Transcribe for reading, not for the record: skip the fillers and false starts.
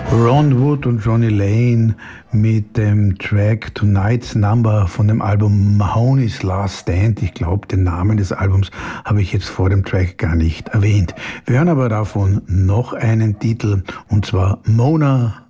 Ron Wood und Johnny Lane mit dem Track Tonight's Number von dem Album Mahoney's Last Stand. Ich glaube, den Namen des Albums habe ich jetzt vor dem Track gar nicht erwähnt. Wir hören aber davon noch einen Titel, und zwar Mona